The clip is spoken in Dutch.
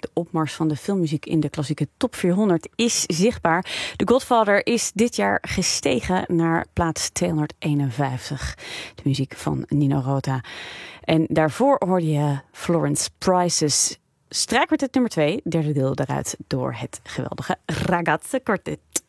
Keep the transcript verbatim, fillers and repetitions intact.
De opmars van de filmmuziek in de klassieke top vierhonderd is zichtbaar. The Godfather is dit jaar gestegen naar plaats tweehonderdeenenvijftig. De muziek van Nino Rota. En daarvoor hoorde je Florence Price's Strijkkwartet nummer twee. Derde deel daaruit door het geweldige Ragazze Quartet.